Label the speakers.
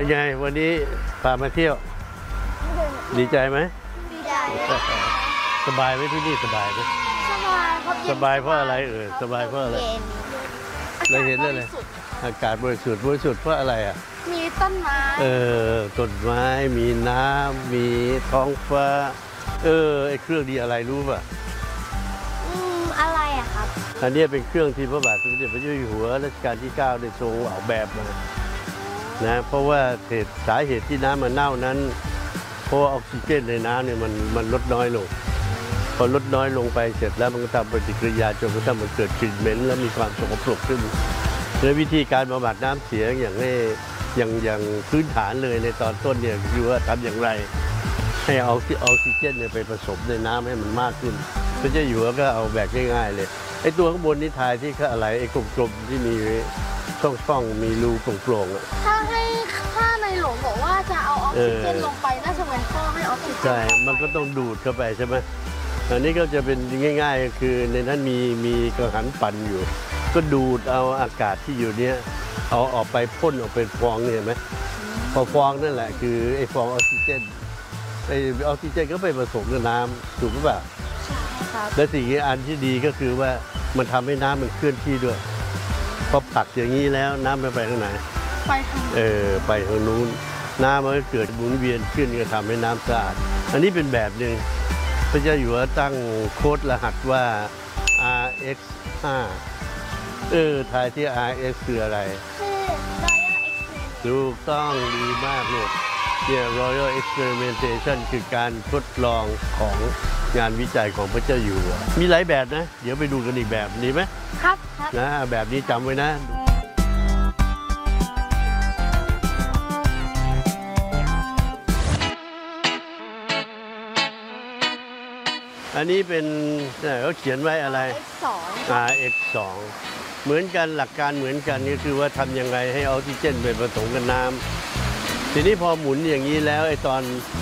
Speaker 1: เป็นไงวันนี้พามาเที่ยวดีใจไหม
Speaker 2: ดีใจ
Speaker 1: สบายไหมที่นี่สบายไหม
Speaker 2: สบายครับ
Speaker 1: สบายเพราะอะไรสบายเพราะอะไรเราเห็นได้เลยอากาศบริสุทธิ์เพราะอะไรอ่ะ
Speaker 2: มีต้นไม้
Speaker 1: ต้นไม้มีน้ำมีท้องฟ้าไอ้เครื่องดีอะไรรู้ป่ะ
Speaker 2: อะไรอะครับ
Speaker 1: อันนี้เป็นเครื่องที่พระบาทสมเด็จพระเจ้าอยู่หัวรัชกาลที่9ได้ทรงออกแบบมานะเพราะว่าสาเหตุที่น้ำมันเน่านั้นเพราะออกซิเจนในน้ำเนี่ยมันลดน้อยลงพอลดน้อยลงไปเสร็จแล้วมันก็ทำปฏิกิริยาจนกระทั่งมันเกิดกลิ่นเหม็นแล้วมีความสกปรกขึ้นและวิธีการบำบัดน้ำเสียอย่างพื้นฐานเลยในตอนต้นเนี่ยคือว่าทำอย่างไรให้เอาออกซิเจนเนี่ยไปผสมในน้ำให้มันมากขึ้นพระเจ้าอยู่หัวก็เอาแบบง่ายๆเลยไอ้ตัวข้างบนนี่ทายที่เขาอะไรไอ้กลมๆที่มีช่องมีรูโปร่งๆ
Speaker 2: ถ้าในหลวงบอกว่าจะเอาออกซิเจนลงไปน่าจะเป็นท่อให้ออกซิเจน
Speaker 1: ใช่มันก็ต้องดูดเข้าไปใช่ไหมอันนี้ก็จะเป็นง่ายๆก็คือในนั้นมีกังหันปั่นอยู่ก็ดูดเอาอากาศที่อยู่เนี้ยเอาออกไปพ่นออกเป็นฟองเนี่ยเห็นไหมพอฟองนั่นแหละคือไอ้ฟองออกซิเจนไอ้ออกซิเจนก็ไปผสมกับน้ำถูกหรือเปล่า
Speaker 2: ใช่ครับ
Speaker 1: และสิ่งอันที่ดีก็คือว่ามันทำให้น้ำมันเคลื่อนที่ด้วยพอผลักอย่างนี้แล้วน้ำไปทางไหน
Speaker 2: ไปทาง
Speaker 1: ไปทางนู้นน้ำมันก็เกิดหมุนเวียนขึ้นก็ทำให้น้ำสะอาดอันนี้เป็นแบบหนึ่งพระเจ้าอยู่หัวตั้งโค้ดรหัสว่า RX5 ทายที่ RX คืออะไรถูกต้องดีมากลูกเนี่ย Royal Experimentation คือการทดลองของงานวิจัยของพระเจ้าอยู่หัวมีหลายแบบนะเดี๋ยวไปดูกันอีกแบบดีไหม
Speaker 2: ครับ
Speaker 1: นะแบบนี้จำไว้นะอันนี้เป็นเขาเขียนไว้อะไร RX2 เหมือนกันหลักการเหมือนกันก็คือว่าทำยังไงให้ออกซิเจนไปผสมกับน้ำทีนี้พอหมุนอย่างนี้แล้วไอ้ตอน